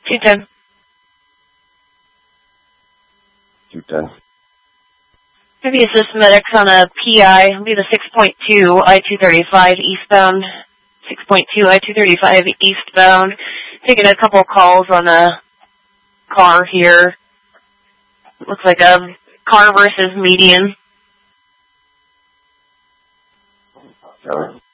210. 210. Maybe assist medics on a PI. It'll be the 6.2 I-235 eastbound. 6.2 I-235 eastbound. Taking a couple calls on a car here. Looks like a car versus median. Sorry.